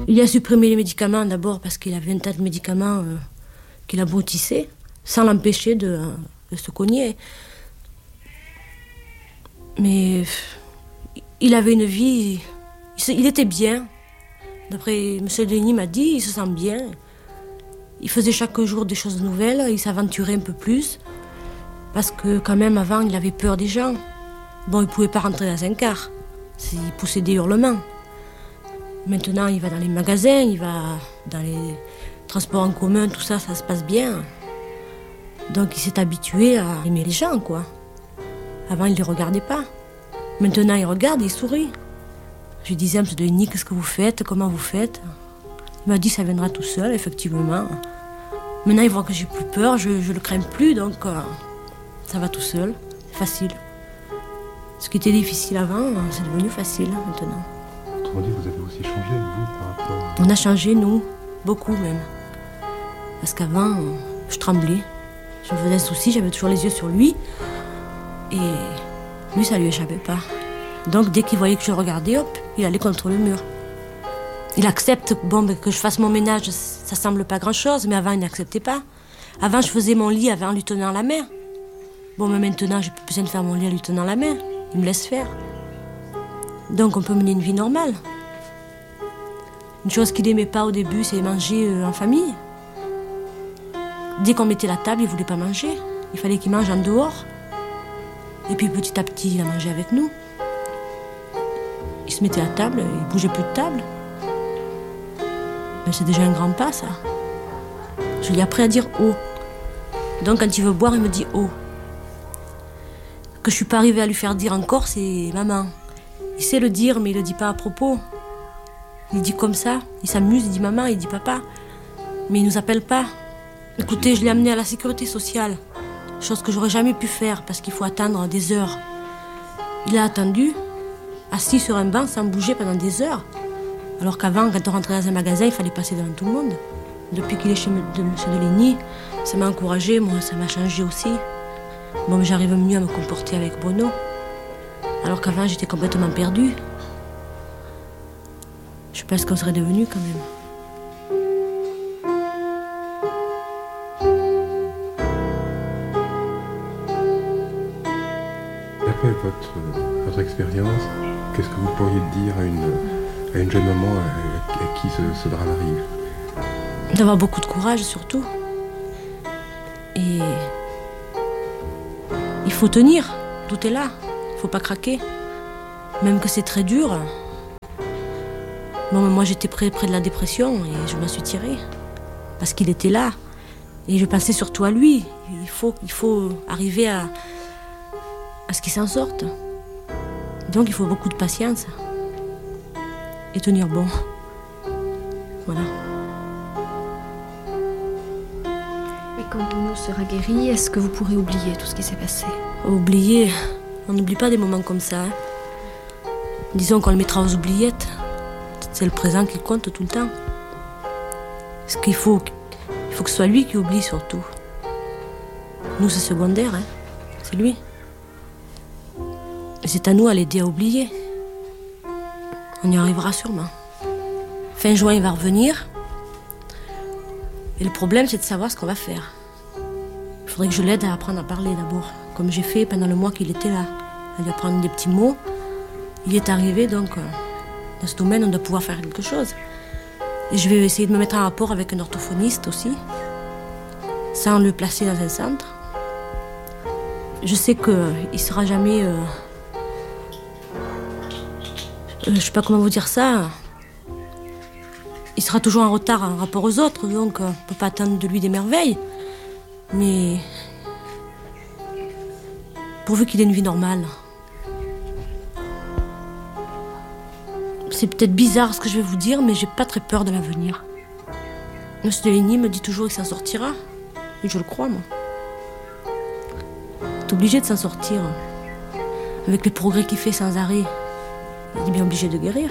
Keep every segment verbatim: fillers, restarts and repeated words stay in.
Il a supprimé les médicaments d'abord parce qu'il avait un tas de médicaments euh, qu'il abrutissait, sans l'empêcher de, de se cogner. Mais il avait une vie, il, il était bien. D'après M. Denis m'a dit, il se sent bien. Il faisait chaque jour des choses nouvelles, il s'aventurait un peu plus. Parce que quand même avant, il avait peur des gens. Bon, il ne pouvait pas rentrer dans un car. Il poussait des hurlements. Maintenant, il va dans les magasins, il va dans les transports en commun, tout ça, ça se passe bien. Donc il s'est habitué à aimer les gens, quoi. Avant, il ne les regardait pas. Maintenant, il regarde et il sourit. Je lui disais à M. Denis, qu'est-ce que vous faites, comment vous faites? Il m'a dit, ça viendra tout seul, effectivement. Maintenant, il voit que j'ai plus peur, je ne le crains plus, donc euh, ça va tout seul, c'est facile. Ce qui était difficile avant, c'est devenu facile maintenant. Autrement dit, vous avez aussi changé, vous, par rapport à... On a changé, nous, beaucoup même. Parce qu'avant, je tremblais. Je me faisais un souci, j'avais toujours les yeux sur lui. Et lui, ça lui échappait pas. Donc, dès qu'il voyait que je le regardais, hop, il allait contre le mur. Il accepte bon, ben, que je fasse mon ménage, ça semble pas grand-chose, mais avant, il n'acceptait pas. Avant, je faisais mon lit avant en lui tenant la main. Bon, mais maintenant, j'ai plus besoin de faire mon lit en lui tenant la main. Il me laisse faire. Donc, on peut mener une vie normale. Une chose qu'il n'aimait pas au début, c'est manger euh, en famille. Dès qu'on mettait la table, il ne voulait pas manger. Il fallait qu'il mange en dehors. Et puis, petit à petit, il a mangé avec nous. Il se mettait à table, il ne bougeait plus de table. Mais c'est déjà un grand pas, ça. Je lui ai appris à dire « oh ». Donc, quand il veut boire, il me dit « oh ». Que je ne suis pas arrivée à lui faire dire encore, c'est « maman ». Il sait le dire, mais il ne le dit pas à propos. Il dit comme ça, il s'amuse, il dit « maman », il dit « papa ». Mais il ne nous appelle pas. Écoutez, je l'ai amené à la sécurité sociale. Chose que j'aurais jamais pu faire, parce qu'il faut attendre des heures. Il a attendu, assis sur un banc, sans bouger pendant des heures. Alors qu'avant, quand on rentrait dans un magasin, il fallait passer devant tout le monde. Depuis qu'il est chez M. Deligny, ça m'a encouragée, moi, ça m'a changé aussi. Bon, mais j'arrive mieux à me comporter avec Bruno. Alors qu'avant, j'étais complètement perdue. Je sais pas ce qu'on serait devenu quand même. Après votre, votre expérience, qu'est-ce que vous pourriez dire à une, à une jeune maman à, à qui ce, ce drame arrive? D'avoir beaucoup de courage surtout. Et il faut tenir, tout est là, il faut pas craquer. Même que c'est très dur. Bon, moi j'étais près, près de la dépression et je m'en suis tirée. Parce qu'il était là. Et je pensais surtout à lui. Il faut, il faut arriver à, à ce qu'il s'en sorte. Donc il faut beaucoup de patience. Et tenir bon. Voilà. Et quand Bruno sera guéri, est-ce que vous pourrez oublier tout ce qui s'est passé? Oublier? On n'oublie pas des moments comme ça. Hein. Disons qu'on le mettra aux oubliettes. C'est le présent qui compte tout le temps. Parce qu'il faut, il faut que ce soit lui qui oublie surtout. Nous, c'est secondaire, hein. C'est lui. Et c'est à nous à l'aider à oublier. On y arrivera sûrement. Fin juin, il va revenir. Et le problème, c'est de savoir ce qu'on va faire. Il faudrait que je l'aide à apprendre à parler d'abord, comme j'ai fait pendant le mois qu'il était là. À lui apprendre des petits mots. Il est arrivé, donc, dans ce domaine, on doit pouvoir faire quelque chose. Et je vais essayer de me mettre en rapport avec un orthophoniste aussi, sans le placer dans un centre. Je sais qu'il ne sera jamais... Euh, je ne sais pas comment vous dire ça. Il sera toujours en retard en rapport aux autres, donc on ne peut pas attendre de lui des merveilles. Mais pourvu qu'il ait une vie normale. C'est peut-être bizarre ce que je vais vous dire, mais j'ai pas très peur de l'avenir. Monsieur Deligny me dit toujours qu'il s'en sortira. Et je le crois, moi. Il est obligé de s'en sortir. Avec les progrès qu'il fait sans arrêt. Il est bien obligé de guérir.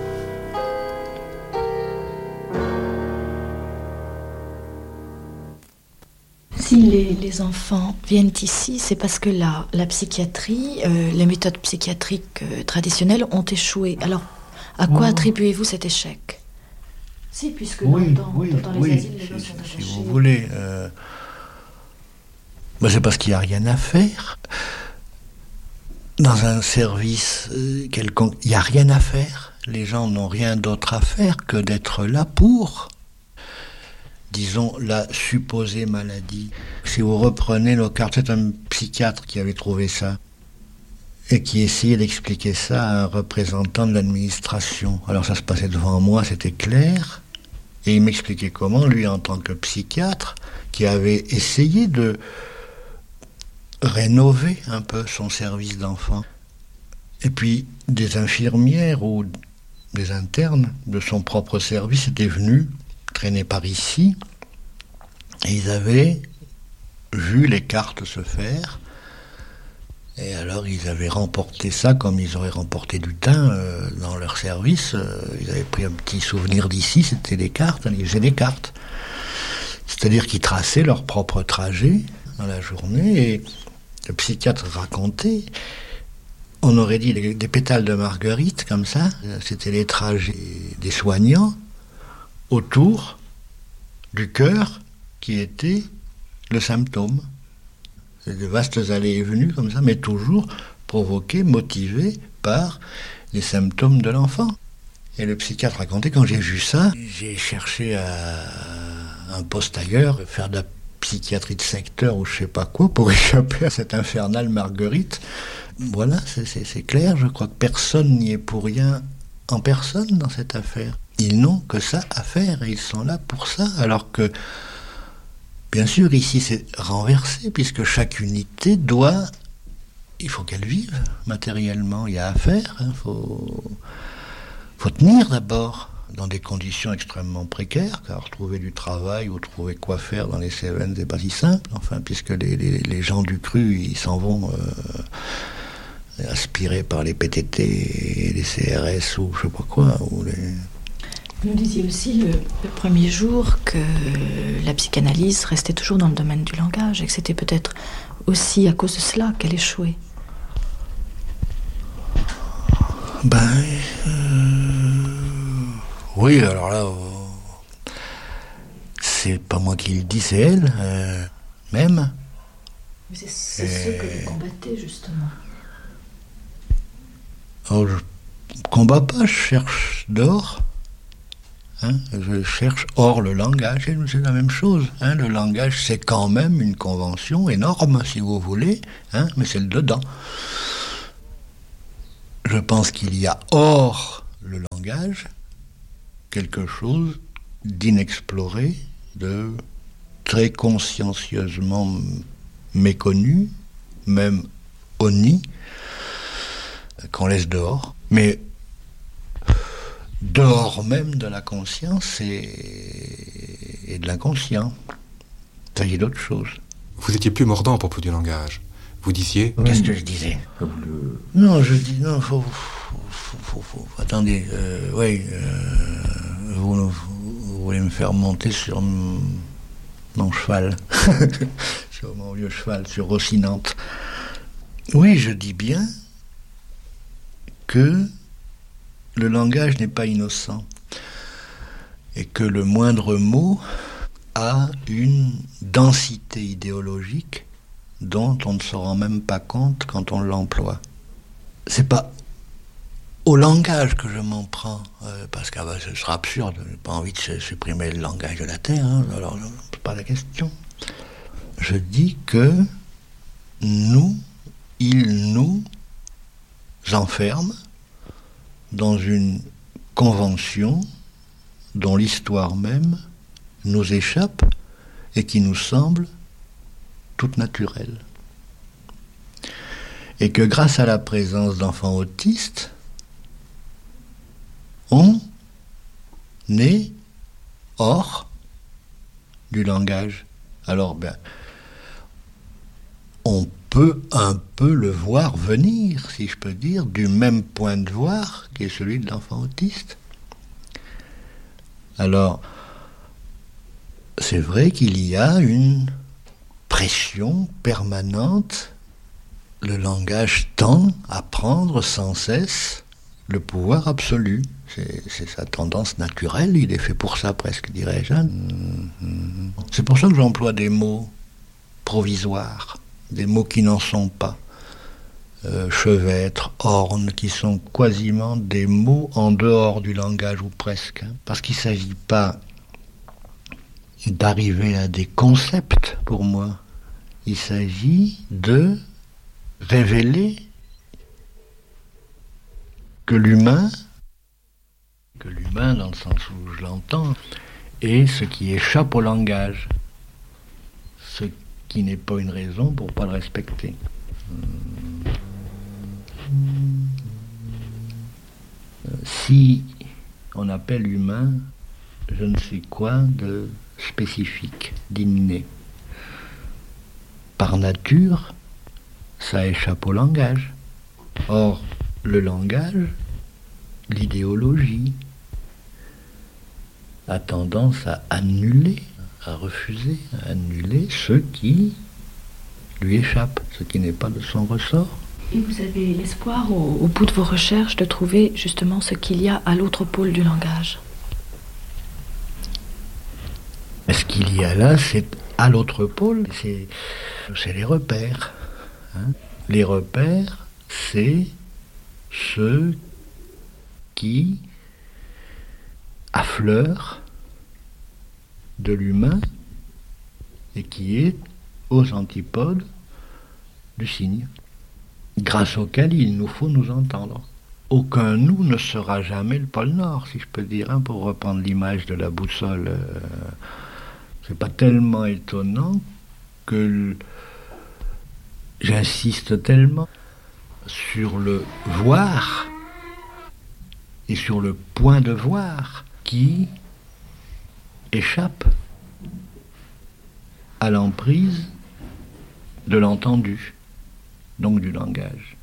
Si les, les enfants viennent ici, c'est parce que la, la psychiatrie, euh, les méthodes psychiatriques euh, traditionnelles ont échoué. Alors, à quoi attribuez-vous cet échec? Si, puisque oui, dans, oui, dans les oui, asiles, les si, gens sont si attachés. vous voulez. Euh... Ben, c'est parce qu'il n'y a rien à faire. Dans un service euh, quelconque, il n'y a rien à faire. Les gens n'ont rien d'autre à faire que d'être là pour, disons, la supposée maladie. Si vous reprenez Lockhart, c'est un psychiatre qui avait trouvé ça et qui essayait d'expliquer ça à un représentant de l'administration. Alors ça se passait devant moi, c'était clair, et il m'expliquait comment, lui, en tant que psychiatre, qui avait essayé de rénover un peu son service d'enfant. Et puis des infirmières ou des internes de son propre service étaient venus traîner par ici, et ils avaient vu les cartes se faire, et alors ils avaient remporté ça comme ils auraient remporté du thym euh, dans leur service. Euh, ils avaient pris un petit souvenir d'ici, c'était des cartes, ils faisaient des cartes. C'est-à-dire qu'ils traçaient leur propre trajet dans la journée, et le psychiatre racontait, on aurait dit des, des pétales de marguerite, comme ça, c'était les trajets des soignants autour du cœur qui était le symptôme. C'est de vastes allées et venues comme ça, mais toujours provoquées, motivées par les symptômes de l'enfant. Et le psychiatre racontait, quand j'ai vu ça, j'ai cherché à un poste ailleurs, faire de la psychiatrie de secteur ou je sais pas quoi, pour échapper à cette infernale Marguerite. Voilà, c'est, c'est, c'est clair, je crois que personne n'y est pour rien en personne dans cette affaire. Ils n'ont que ça à faire et ils sont là pour ça, alors que, bien sûr, ici c'est renversé, puisque chaque unité doit, il faut qu'elle vive matériellement, il y a à faire, il hein, faut, faut tenir d'abord, dans des conditions extrêmement précaires, car trouver du travail ou trouver quoi faire dans les Cévennes, c'est pas si simple, enfin, puisque les, les, les gens du cru, ils s'en vont euh, aspirés par les P T T et les C R S ou je sais pas quoi, ou les... Vous nous disiez aussi le, le premier jour que la psychanalyse restait toujours dans le domaine du langage et que c'était peut-être aussi à cause de cela qu'elle échouait. Ben... Euh... Oui, alors là... Euh... C'est pas moi qui le dis, c'est elle, euh, même. Mais c'est, c'est et... ce que vous combattez, justement. Oh, je combats pas, je cherche dehors. Hein, je cherche hors le langage, et c'est la même chose. Hein, le langage, c'est quand même une convention énorme, si vous voulez, hein, mais c'est le dedans. Je pense qu'il y a hors le langage quelque chose d'inexploré, de très consciencieusement méconnu, même honni, qu'on laisse dehors. Mais dehors même de la conscience et, et de l'inconscient. Ça y est d'autre chose. Vous étiez plus mordant à propos du langage. Vous disiez... Qu'est-ce que je disais? le... Non, je dis... Non, faut... faut, faut, faut, faut attendez, euh, oui, euh, vous, vous voulez me faire monter sur m- mon cheval. Sur mon vieux cheval, sur Rocinante. Oui, je dis bien que le langage n'est pas innocent et que le moindre mot a une densité idéologique dont on ne se rend même pas compte quand on l'emploie. C'est pas au langage que je m'en prends, euh, parce que ah bah, ce sera absurde, je n'ai pas envie de supprimer le langage de la Terre, hein, alors c'est pas la question. Je dis que nous, il nous enferme dans une convention dont l'histoire même nous échappe et qui nous semble toute naturelle. Et que grâce à la présence d'enfants autistes, on est hors du langage. Alors, ben, on peut un peu le voir venir, si je peux dire, du même point de voir qui est celui de l'enfant autiste. Alors, c'est vrai qu'il y a une pression permanente. Le langage tend à prendre sans cesse le pouvoir absolu. C'est, c'est sa tendance naturelle, il est fait pour ça presque, dirais-je. C'est pour ça que j'emploie des mots provisoires, des mots qui n'en sont pas. Euh, chevêtre, orne, qui sont quasiment des mots en dehors du langage, ou presque. Hein, parce qu'il ne s'agit pas d'arriver à des concepts, pour moi. Il s'agit de révéler que l'humain, que l'humain dans le sens où je l'entends, est ce qui échappe au langage, ce qui n'est pas une raison pour ne pas le respecter. Si on appelle humain je ne sais quoi de spécifique, d'inné, par nature, ça échappe au langage. Or, le langage, l'idéologie, a tendance à annuler, à refuser, à annuler ce qui lui échappe, ce qui n'est pas de son ressort. Et vous avez l'espoir, au, au bout de vos recherches, de trouver justement ce qu'il y a à l'autre pôle du langage? Ce qu'il y a là, c'est à l'autre pôle, c'est, c'est les repères. Hein. Les repères, c'est ceux qui affleurent de l'humain et qui est aux antipodes du signe, grâce auquel il nous faut nous entendre. Aucun nous ne sera jamais le pôle Nord, si je peux dire, hein, pour reprendre l'image de la boussole. Euh, c'est pas tellement étonnant que l... j'insiste tellement sur le voir et sur le point de voir qui échappe à l'emprise de l'entendu, donc du langage.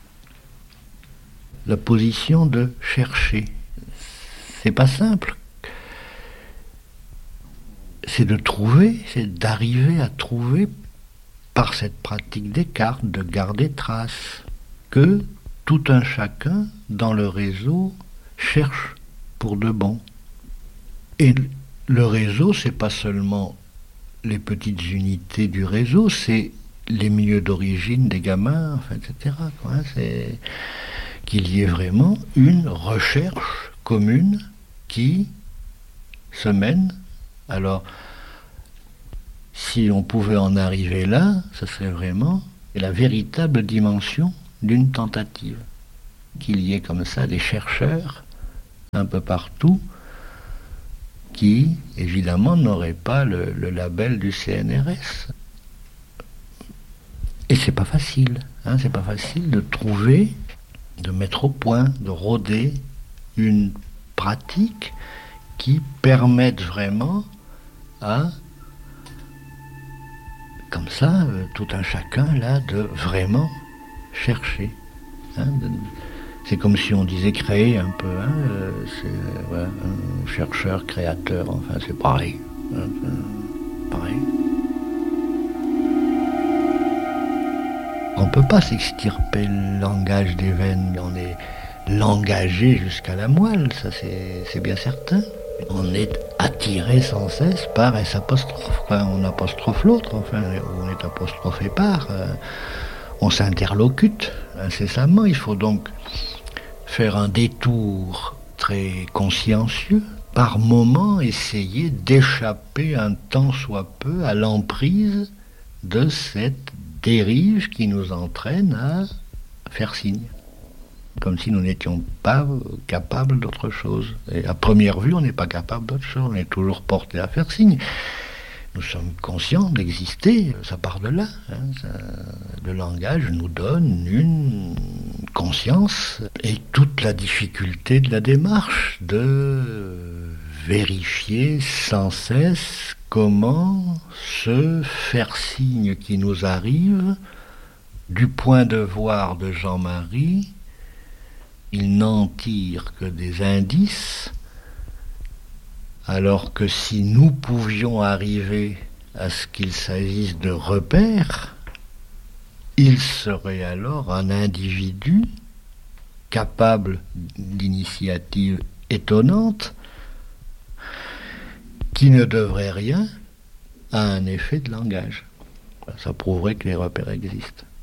La position de chercher, c'est pas simple. C'est de trouver, c'est d'arriver à trouver par cette pratique des cartes, de garder trace, que tout un chacun dans le réseau cherche pour de bon. Et le réseau, c'est pas seulement les petites unités du réseau, c'est les milieux d'origine des gamins, enfin, et cetera. Quoi, hein, c'est qu'il y ait vraiment une recherche commune qui se mène. Alors, si on pouvait en arriver là, ce serait vraiment la véritable dimension d'une tentative. Qu'il y ait comme ça des chercheurs un peu partout qui, évidemment, n'auraient pas le, le label du C N R S. Et c'est pas facile, hein, c'est pas facile de trouver, de mettre au point, de rôder une pratique qui permette vraiment à, comme ça, euh, tout un chacun là, de vraiment chercher. Hein, de, c'est comme si on disait créer un peu, hein, euh, c'est euh, ouais, un chercheur, créateur, enfin c'est pareil. Hein, c'est pareil. On ne peut pas s'extirper le langage des veines, on est langagé jusqu'à la moelle, ça c'est, c'est bien certain. On est attiré sans cesse par S apostrophe, quoi. On apostrophe l'autre, enfin, on est apostrophé par, euh, on s'interlocute incessamment, il faut donc faire un détour très consciencieux, par moment essayer d'échapper un tant soit peu à l'emprise de cette dérive qui nous entraîne à faire signe. Comme si nous n'étions pas capables d'autre chose. Et à première vue, on n'est pas capable d'autre chose, on est toujours porté à faire signe. Nous sommes conscients d'exister, ça part de là. Hein, ça, le langage nous donne une conscience et toute la difficulté de la démarche de vérifier sans cesse comment ce faire signe qui nous arrive, du point de voir de Jean-Marie, il n'en tire que des indices, alors que si nous pouvions arriver à ce qu'il s'agisse de repères, il serait alors un individu capable d'initiatives étonnantes qui ne devraient rien à un effet de langage. Ça prouverait que les repères existent.